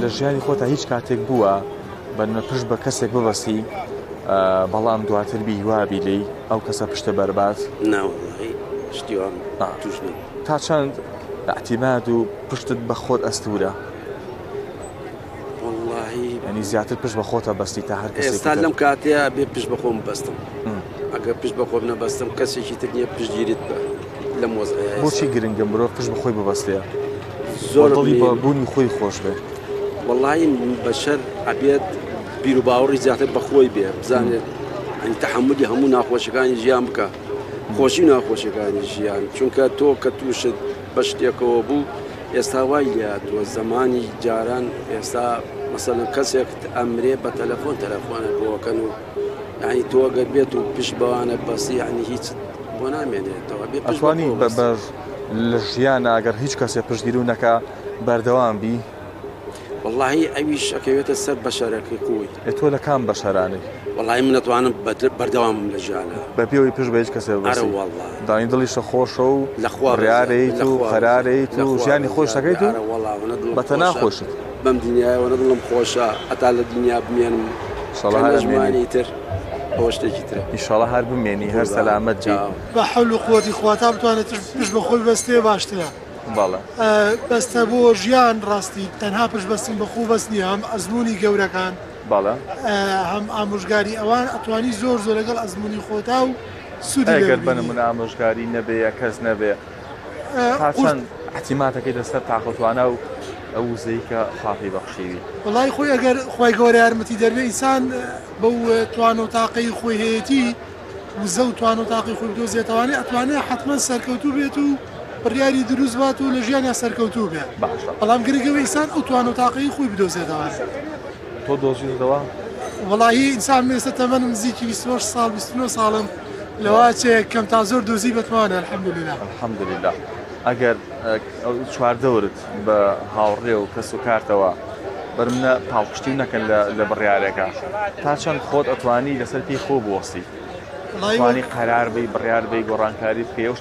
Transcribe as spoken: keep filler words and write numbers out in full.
لە ژیانی خۆتا هیچ کاتێک بووە بەنمە پشت بە کەسێک ببەستی بەڵام دواتر بیوابی لی ئەو کەسە پشتە بەربات ناوەڵی شتیوان توشنی تا چەند اعتیماد و پشتت بە خۆت ئەستورە واللهی ینی زیاتر پشت بە خۆتە بەستی تا هەر کەسێک ئێستا لەم کاتەیە بێ پشت بە خۆم بەستم ئەگەر پشت بە خۆم نەبەستم کەسێکی تر نییە پشتگیریت بە لەم وەزعەیە بۆچی گرنگە مرۆڤ پشت بە خۆی ببەستەیە زۆر دڵی بە بوونی خۆی خۆش بێ واللهی بەشەر ئەبێت بیر و باوەڕی زیاتر بەخۆی بێ بزانێت ئەنی تەحملی هەموو ناخۆشیەکانی ژیان بکە خۆشی ناخۆشیەکانی ژیان چونکە تۆ کە تووشت بە شتێکەوە بوو ئێستا وای لاتوە زمانی جاران ئێستا مەسەڵەن کەسێک ئەمرێ بە تەلەفۆن تەلەفۆنە بۆکەن و یعنی تۆ گەر بێت و پشت بەوانە بەسی یعنی هیچ بۆ نامێنێتەوە بێ ئەتوانی بەبەر لە ژیانە ئەگەر هیچ کەسێک پشتگیری و نەکا بەردەوام بی واللهی ئەویش ئەکەوێتە سەر بەشەرەکەی خۆی تۆ لە کام بەشەرانەی واللهی من نەتوانم بەردەوامم لە ژیانە بە پێوەی پشت بە هیچ کەسێک بەسی دانی دڵیشە خۆشە و ڕیارەیت و قەرارەیت و ژیانی خۆش دەکەیت و بەتەنها خۆشت بەم دنیایەوە نەدڵم خۆشە هەتا لە دنیا بمێنم ژمانی تر ئەوە شتێکی ترە ئینشاڵڵا هەر بمێنی هەر سەلامەت جێ بە حەول و قووەتی خوا تا بتوانێت پشت بە خۆی بەستێ باشترە بەڵێ بەستە بۆ ژیان ڕاستی تەنها پشت بەستن بە خۆ بەست نیە هەم ئەزمموی گەورەکان بەڵێ هەم ئامۆژگاری ئەوان ئەتوانی زۆر زۆر لەگەڵ ئەزمموی خۆتا و سوودی ئەگەر بنە من ئامۆژگاری نەبێ کەس نەبێ تا چەند احتیماتەکەی لەسەر تاقەتوانە و ئەو وزەی کە خاڵی بەخشیوی وڵای خۆی ئەگەر خۆی گەورە یارمەتی دەربێ ئینسان بەو توان و تاقەی خۆی هەیەی وزە و توان و تاقی خۆی بدۆزێتەوانێ ئەتوانێت حتمما سەرکەوتوو بێت و بڕیاری دروست بات و لە ژیانیا سەرکەوتوو بێت بەڵام گرنگەوە ئینسان ئەو توان و تاقەی خۆی بدۆزێتەوە تۆ دۆزیتەوە وڵایی ئینسان مێستا تەمەنم نزیکی بیست و هەشت ساڵ بیست و نۆ ساڵم لەوا چێ کەم تا زۆر دۆزی بەتوانە الحەمدولillah الحەمدولillah ئەگەر چواردەورت بە هاوڕێ و کەس و کارتەوە بەرمنە پاڵپشتی نەکەن لە بڕیارەکە تا چەند خۆت ئەتوانی لەسەر پێی خۆ بوەستی توانی قەرار بی بڕیار بی گۆڕانکاری بکەی